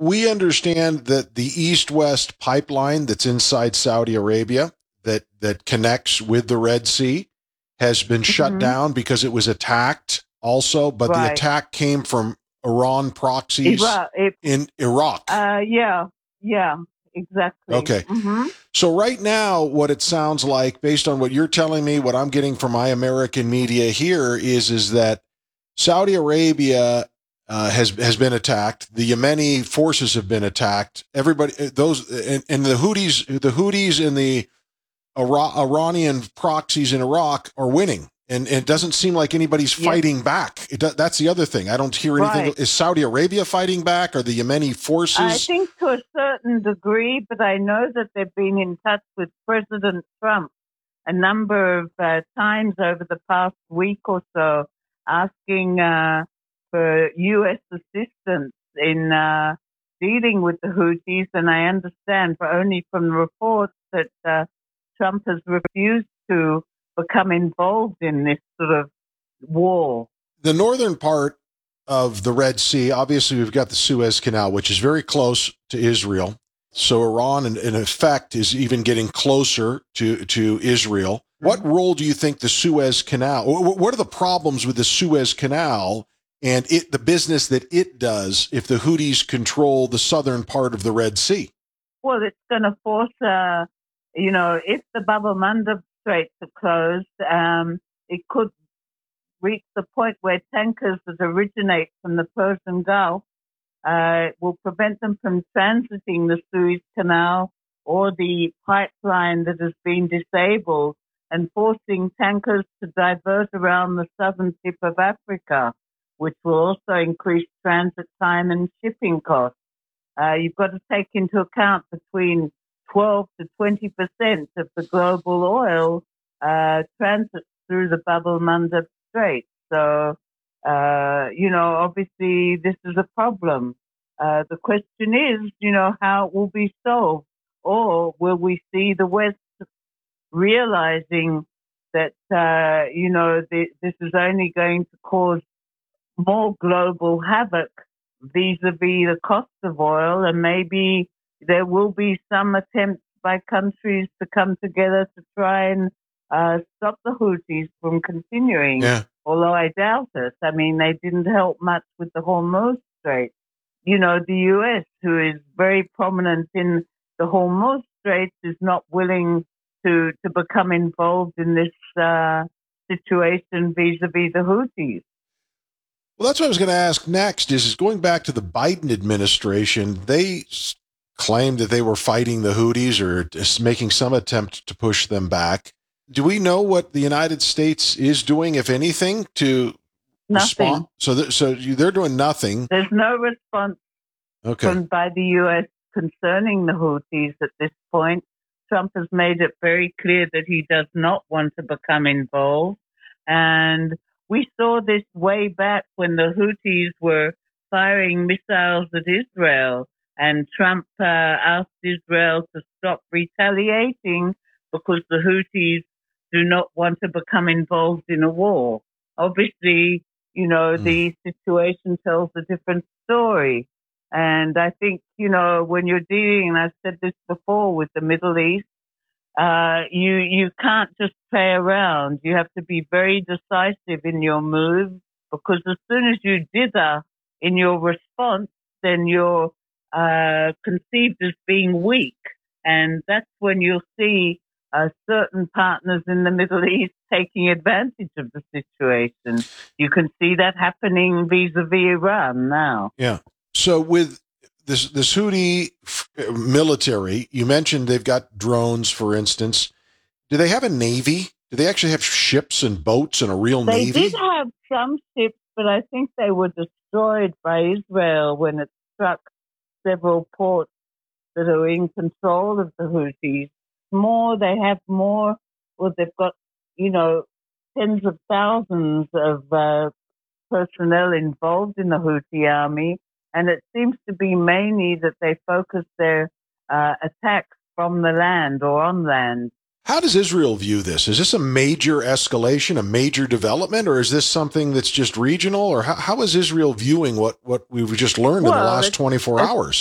we understand that the east-west pipeline that's inside Saudi Arabia that connects with the Red Sea has been shut Mhm. down because it was attacked also, but the Right. attack came from Iran proxies in Iraq. Yeah, exactly. Okay. Mm-hmm. So right now, what it sounds like, based on what you're telling me, what I'm getting from my American media here is that Saudi Arabia has been attacked. The Yemeni forces have been attacked. Everybody, those and the Houthis and the Iranian proxies in Iraq are winning. And it doesn't seem like anybody's Yep. fighting back. That's the other thing. I don't hear anything. Right. Is Saudi Arabia fighting back? Are the Yemeni forces? I think to a certain degree, but I know that they've been in touch with President Trump a number of times over the past week or so, asking for U.S. assistance in dealing with the Houthis. And I understand, but only from reports, that Trump has refused to become involved in this sort of war. The northern part of the Red Sea, obviously we've got the Suez Canal, which is very close to Israel. So Iran, in effect, is even getting closer to Israel. What role do you think the Suez Canal, what are the problems with the Suez Canal and the business that it does if the Houthis control the southern part of the Red Sea? Well, it's going to force, if the Bab el-Mandeb Straits are closed, it could reach the point where tankers that originate from the Persian Gulf will prevent them from transiting the Suez Canal or the pipeline that has been disabled, and forcing tankers to divert around the southern tip of Africa, which will also increase transit time and shipping costs. You've got to take into account between 12 to 20% of the global oil transits through the Bab el-Mandeb Strait. So, obviously this is a problem. The question is, how it will be solved, or will we see the West realizing that, this is only going to cause more global havoc vis-a-vis the cost of oil, and maybe there will be some attempts by countries to come together to try and stop the Houthis from continuing, although I doubt it. I mean, they didn't help much with the Hormuz Strait. The U.S., who is very prominent in the Hormuz Strait, is not willing to become involved in this situation vis-a-vis the Houthis. Well, that's what I was going to ask next, is going back to the Biden administration. They claimed that they were fighting the Houthis or just making some attempt to push them back. Do we know what the United States is doing, if anything, to respond? So they're doing nothing. There's no response by the U.S. concerning the Houthis at this point. Trump has made it very clear that he does not want to become involved. And we saw this way back when the Houthis were firing missiles at Israel, and Trump asked Israel to stop retaliating because the Houthis do not want to become involved in a war. Obviously, the situation tells a different story. And I think, when you're dealing, and I've said this before, with the Middle East, you can't just play around. You have to be very decisive in your move, because as soon as you dither in your response, then you're conceived as being weak. And that's when you'll see certain partners in the Middle East taking advantage of the situation. You can see that happening vis-a-vis Iran now. Yeah. So with this Houthi military, you mentioned they've got drones, for instance. Do they have a navy? Do they actually have ships and boats and a real navy? They did have some ships, but I think they were destroyed by Israel when it struck several ports that are in control of the Houthis. They have more. Well, they've got, tens of thousands of personnel involved in the Houthi army. And it seems to be mainly that they focus their attacks from the land or on land. How does Israel view this? Is this a major escalation, a major development, or is this something that's just regional? Or how is Israel viewing what we've just learned in the last 24 hours?